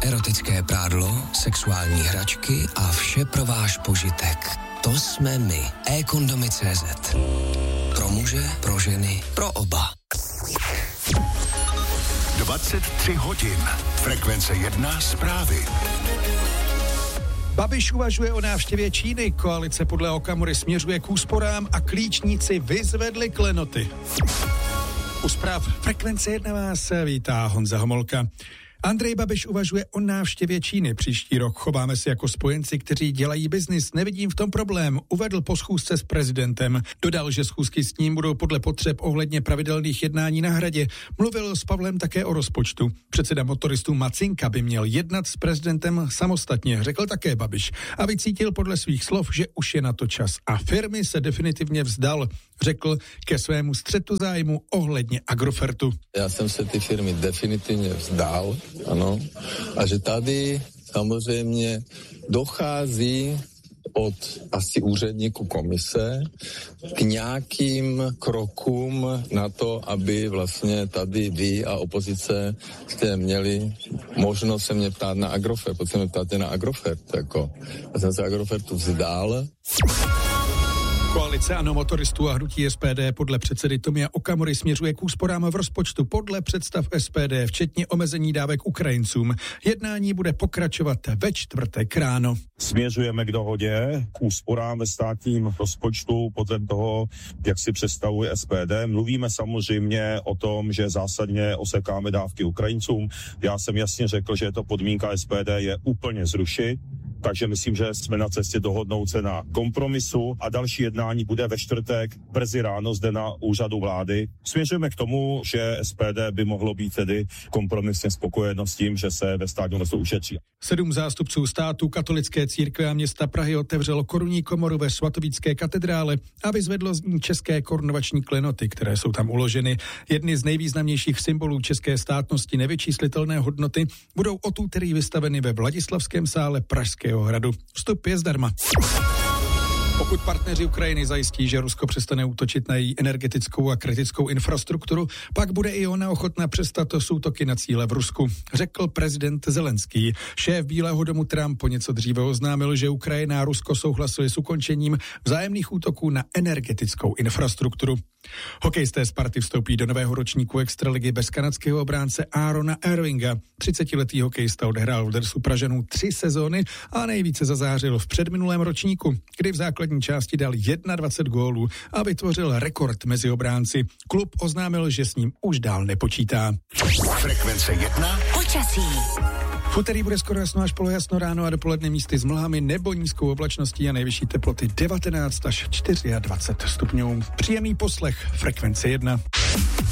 Erotické prádlo, sexuální hračky a vše pro váš požitek. To jsme my. eKondomy.cz. Pro muže, pro ženy, pro oba. 23 hodin. Frekvence 1 zprávy. Babiš uvažuje o návštěvě Číny, koalice podle Okamury směřuje k úsporám a klíčníci vyzvedli klenoty. U zpráv Frekvence 1 vás vítá Honza Homolka. Andrej Babiš uvažuje o návštěvě Číny příští rok. Chováme se jako spojenci, kteří dělají biznis. Nevidím v tom problém, uvedl po schůzce s prezidentem. Dodal, že schůzky s ním budou podle potřeb ohledně pravidelných jednání na Hradě. Mluvil s Pavlem také o rozpočtu. Předseda motoristů Macinka by měl jednat s prezidentem samostatně, řekl také Babiš. A vycítil podle svých slov, že už je na to čas. A firmy se definitivně vzdal, řekl ke svému střetu zájmu ohledně Agrofertu. Já jsem se ty firmy definitivně vzdal. Ano. A že tady samozřejmě dochází od asi úředníků komise k nějakým krokům na to, aby vlastně tady vy a opozice jste měli možnost se mě ptát na Agrofert, protože mě ptáte na Agrofert. Jako. Já jsem se Agrofertu vzdal. Koalice ANO motoristů a hnutí SPD podle předsedy Tomia Okamury směřuje k úsporám v rozpočtu podle představ SPD, včetně omezení dávek Ukrajincům. Jednání bude pokračovat ve čtvrtek ráno. Směřujeme k dohodě, k úsporám ve státním rozpočtu podle toho, jak si představuje SPD. Mluvíme samozřejmě o tom, že zásadně osekáme dávky Ukrajincům. Já jsem jasně řekl, že je to podmínka SPD je úplně zrušit. Takže myslím, že jsme na cestě dohodnout se na kompromisu a další jednání bude ve čtvrtek brzy ráno zde na úřadu vlády. Směřujeme k tomu, že SPD by mohlo být tedy kompromisně spokojeno s tím, že se ve státním rozpočtu ušetří. 7 zástupců státu, katolické církve a města Prahy otevřelo korunní komoru ve svatovícké katedrále a vyzvedlo z ní české korunovační klenoty, které jsou tam uloženy. Jedny z nejvýznamnějších symbolů české státnosti nevyčíslitelné hodnoty budou od úterý vystaveny ve Vladislavském sále Pražského hradu. Vstup je zdarma. Pokud partneři Ukrajiny zajistí, že Rusko přestane útočit na její energetickou a kritickou infrastrukturu, pak bude i ona ochotná přestat s útoky na cíle v Rusku, řekl prezident Zelenský. Šéf Bílého domu Trump po něco dříve oznámil, že Ukrajina a Rusko souhlasili s ukončením vzájemných útoků na energetickou infrastrukturu. Hokejisté Sparty vstoupí do nového ročníku extraligy bez kanadského obránce Aarona Irvinga. 30letý hokejista odehrál v dresu Pražanů 3 sezóny a nejvíce zazářil v předminulém ročníku, kdy v základní části dal 21 gólů a vytvořil rekord mezi obránci. Klub oznámil, že s ním už dál nepočítá. Frekvence 1. Počasí. V úterý bude skoro jasno až polojasno, ráno a dopoledne místy s mlhami nebo nízkou oblačností a nejvyšší teploty 19 až 24 stupňů. Příjemný poslech Frekvence 1.